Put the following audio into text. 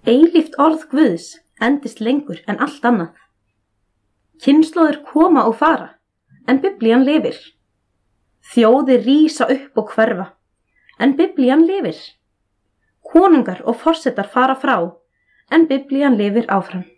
Eilíft orð Guðs endist lengur en allt annað. Kynslóðir koma og fara, en Biblían lifir. Þjóðir rísa upp og hverfa, en Biblían lifir. Konungar og forsetar fara frá, en Biblían lifir áfram.